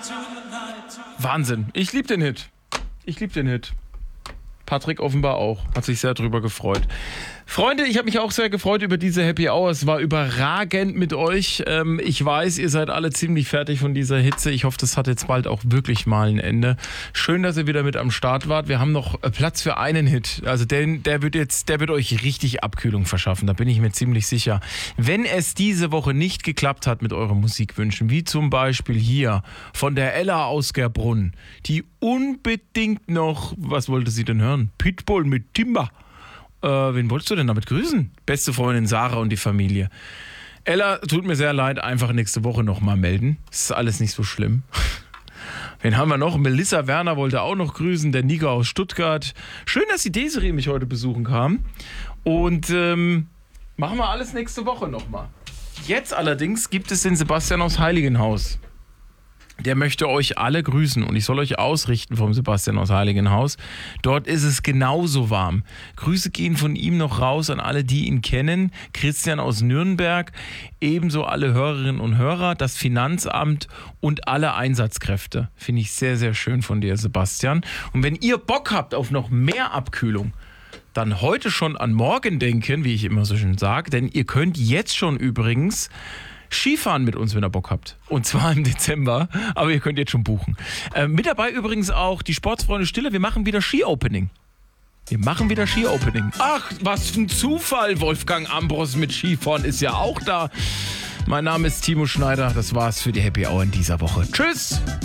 Wahnsinn. Ich liebe den Hit. Patrick offenbar auch. Hat sich sehr drüber gefreut. Freunde, ich habe mich auch sehr gefreut über diese Happy Hour. Es war überragend mit euch. Ich weiß, ihr seid alle ziemlich fertig von dieser Hitze. Ich hoffe, das hat jetzt bald auch wirklich mal ein Ende. Schön, dass ihr wieder mit am Start wart. Wir haben noch Platz für einen Hit. Also der wird euch richtig Abkühlung verschaffen. Da bin ich mir ziemlich sicher. Wenn es diese Woche nicht geklappt hat mit euren Musikwünschen, wie zum Beispiel hier von der Ella aus Gerbrunn, die unbedingt noch, was wollte sie denn hören? Pitbull mit Timber. Wen wolltest du denn damit grüßen? Beste Freundin Sarah und die Familie. Ella, tut mir sehr leid, einfach nächste Woche nochmal melden. Ist alles nicht so schlimm. Wen haben wir noch? Melissa Werner wollte auch noch grüßen, der Nico aus Stuttgart. Schön, dass die Desiree mich heute besuchen kam. Und machen wir alles nächste Woche nochmal. Jetzt allerdings gibt es den Sebastian aus Heiligenhaus. Der möchte euch alle grüßen und ich soll euch ausrichten vom Sebastian aus Heiligenhaus. Dort ist es genauso warm. Grüße gehen von ihm noch raus an alle, die ihn kennen. Christian aus Nürnberg, ebenso alle Hörerinnen und Hörer, das Finanzamt und alle Einsatzkräfte. Finde ich sehr, sehr schön von dir, Sebastian. Und wenn ihr Bock habt auf noch mehr Abkühlung, dann heute schon an morgen denken, wie ich immer so schön sage. Denn ihr könnt jetzt schon übrigens Skifahren mit uns, wenn ihr Bock habt. Und zwar im Dezember, aber ihr könnt jetzt schon buchen. Mit dabei übrigens auch die Sportsfreunde Stille. Wir machen wieder Ski-Opening. Ach, was für ein Zufall. Wolfgang Ambros mit Skifahren ist ja auch da. Mein Name ist Timo Schneider. Das war's für die Happy Hour in dieser Woche. Tschüss!